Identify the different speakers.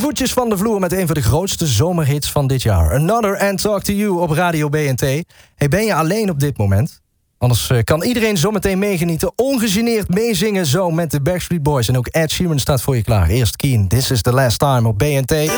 Speaker 1: voetjes van de vloer met een van de grootste zomerhits van dit jaar. Another and Talk to You op Radio BNT. Hey, ben je alleen op dit moment? Anders kan iedereen zometeen meegenieten. Ongegeneerd meezingen zo met de Backstreet Boys. En ook Ed Sheeran staat voor je klaar. Eerst Keen, This is the Last Time op BNT.